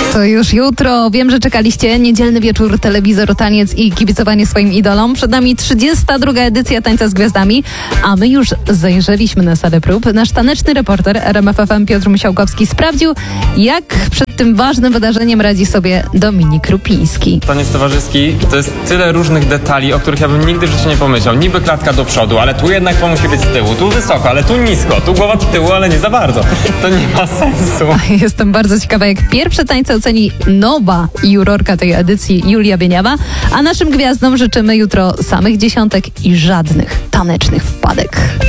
To już jutro. Wiem, że czekaliście. Niedzielny wieczór, telewizor, taniec i kibicowanie swoim idolom. Przed nami 32. edycja Tańca z Gwiazdami, a my już zajrzeliśmy na salę prób. Nasz taneczny reporter RMF FM Piotr Musiałkowski sprawdził, jak przed tym ważnym wydarzeniem radzi sobie Dominik Rupiński. Taniec towarzyski to jest tyle różnych detali, o których ja bym nigdy w życiu nie pomyślał. Niby klatka do przodu, ale tu jednak to musi być z tyłu, tu wysoko, ale tu nisko, tu głowa do tyłu, ale nie za bardzo. To nie ma sensu. Jestem bardzo ciekawa, jak pierwsze tańce oceni nowa jurorka tej edycji Julia Wieniawa, a naszym gwiazdom życzymy jutro samych dziesiątek i żadnych tanecznych wpadek.